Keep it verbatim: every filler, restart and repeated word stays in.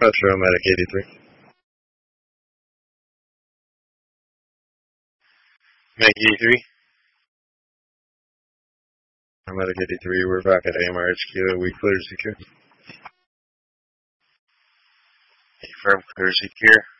Retro Medic eighty-three. Medic eighty-three. Medic eighty-three, we're back at A M R H Q. We clear secure. Confirm clear secure.